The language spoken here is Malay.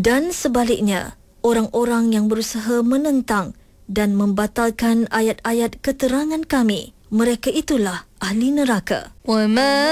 Dan sebaliknya, orang-orang yang berusaha menentang dan membatalkan ayat-ayat keterangan kami, mereka itulah ahli neraka. وما